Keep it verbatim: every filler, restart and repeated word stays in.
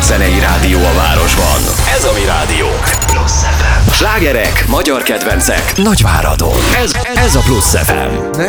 zenei rádió a városban. Ez a mi rádiónk. Plusz ef em. Slágerek, magyar kedvencek, Nagyváradon. Ez, ez a Plusz ef em.